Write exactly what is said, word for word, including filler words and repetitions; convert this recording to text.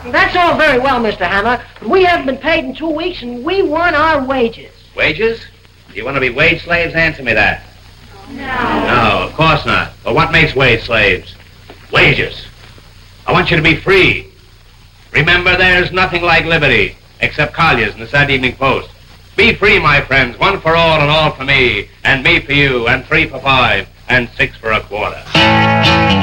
That's all very well, Mister Hammer, but we haven't been paid in two weeks, and we want our wages. Wages? Do you want to be wage slaves? Answer me that. No. No, of course not. But what makes wage slaves? Wages. I want you to be free. Remember, there's nothing like liberty, except Collier's and the Saturday Evening Post. Be free, my friends, one for all and all for me, and me for you, and three for five, and six for a quarter.